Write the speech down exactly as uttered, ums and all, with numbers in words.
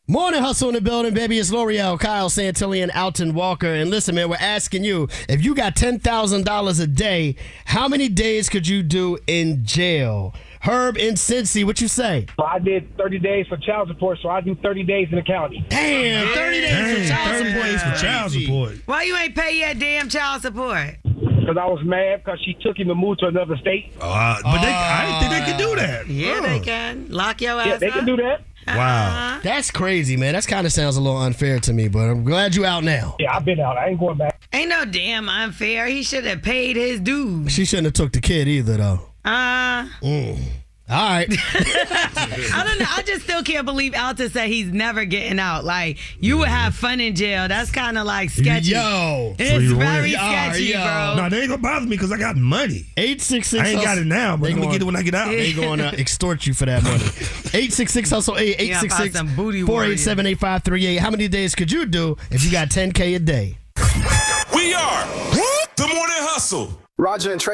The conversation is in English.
Morning Hustle in the building, baby. It's L'Oreal, Kyle Santilli, and Alton Walker. And listen, man, we're asking you, if you got ten thousand dollars a day, how many days could you do in jail? Herb in Cincy, what you say? So I did thirty days for child support, so I do thirty days in the county. Damn, thirty days Dang, for child thirty support. days for child support. Why you ain't pay your damn child support? Because I was mad because she took him and moved to another state. Uh, but they, I didn't think they could do that. Yeah, Uh. they can. Lock your ass Yeah, they up. can do that. Wow. That's crazy, man. That kind of sounds a little unfair to me, but I'm glad you out now. Yeah, I've been out. I ain't going back. Ain't no damn unfair. He should have paid his dues. She shouldn't have took the kid either, though. Uh, Mm. All right. I don't know. I just still can't believe Alton said he's never getting out. Like, you would have fun in jail. That's kind of like sketchy. Yo. It's Free very rent. sketchy, Yo. bro. No, they ain't gonna bother me because I got money. eight six six I ain't got it now, but They I'm gonna gonna- get it when I get out. They going to extort you for that money. eight six six hustle eight eight six six some booty four eight seven eight five three eight. How many days could you do if you got ten K a day? We are the Morning Hustle. Roger and Tracy.